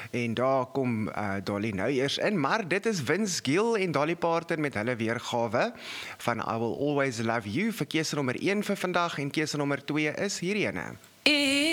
En daar kom Dolly nou eers in, maar dit is Vince Gill en Dolly Parton met hulle weergawe van I Will Always Love You vir keuse nommer 1 vir vandag en keuse nommer 2 is hierdie ene.